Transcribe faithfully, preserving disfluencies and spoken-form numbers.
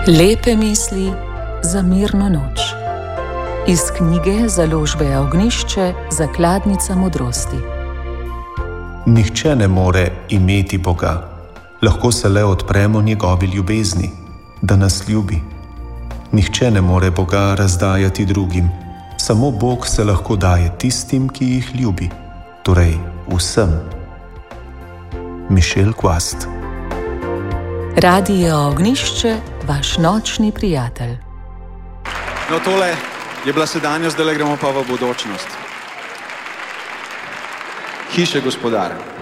Lepe misli za mirno noč. Iz knjige Založbe Ognjišče Zakladnica modrosti. Nihče ne more imeti Boga, lahko se le odpremo njegovi ljubezni, da nas ljubi. Nihče ne more Boga razdajati drugim, samo Bog se lahko daje tistim, ki jih ljubi, torej vsem. Michel Quast. Radio Ognjišče, vaš nočni prijatelj. No, tole je bila sedanjost, zdaj gremo pa v bodočnost. Hiše gospodar.